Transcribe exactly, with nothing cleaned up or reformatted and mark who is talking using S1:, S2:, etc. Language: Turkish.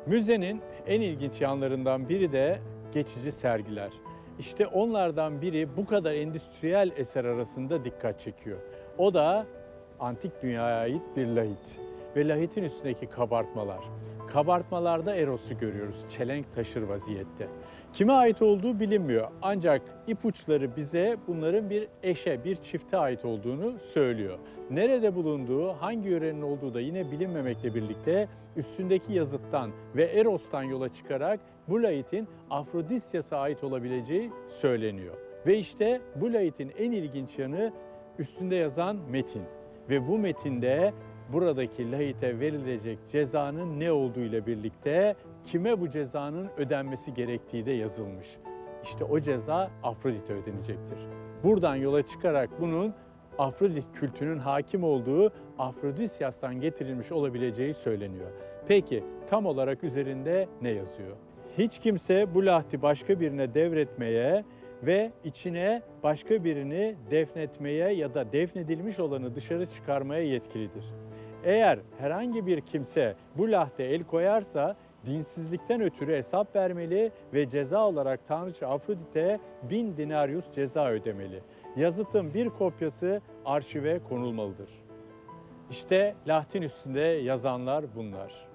S1: Müzenin en ilginç yanlarından biri de geçici sergiler. İşte onlardan biri bu kadar endüstriyel eser arasında dikkat çekiyor. O da antik dünyaya ait bir lahit ve lahitin üstündeki kabartmalar. Kabartmalarda Eros'u görüyoruz, çelenk taşır vaziyette. Kime ait olduğu bilinmiyor ancak ipuçları bize bunların bir eşe, bir çifte ait olduğunu söylüyor. Nerede bulunduğu, hangi yörenin olduğu da yine bilinmemekle birlikte üstündeki yazıttan ve Eros'tan yola çıkarak bu lahitin Afrodisyas'a ait olabileceği söyleniyor. Ve işte bu lahitin en ilginç yanı üstünde yazan metin. Ve bu metinde buradaki lahite verilecek cezanın ne olduğu ile birlikte kime bu cezanın ödenmesi gerektiği de yazılmış. İşte o ceza Afrodit'e ödenecektir. Buradan yola çıkarak bunun Afrodit kültünün hakim olduğu Afrodisyas'tan getirilmiş olabileceği söyleniyor. Peki tam olarak üzerinde ne yazıyor? Hiç kimse bu lahti başka birine devretmeye ve içine başka birini defnetmeye ya da defnedilmiş olanı dışarı çıkarmaya yetkilidir. Eğer herhangi bir kimse bu lahte el koyarsa dinsizlikten ötürü hesap vermeli ve ceza olarak Tanrıça Afrodit'e bin dinaryus ceza ödemeli. Yazıtın bir kopyası arşive konulmalıdır. İşte lahtin üstünde yazanlar bunlar.